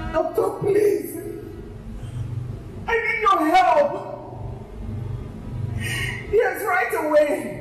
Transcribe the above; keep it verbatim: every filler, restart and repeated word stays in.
Doctor, please. I need your help. Yes, right away.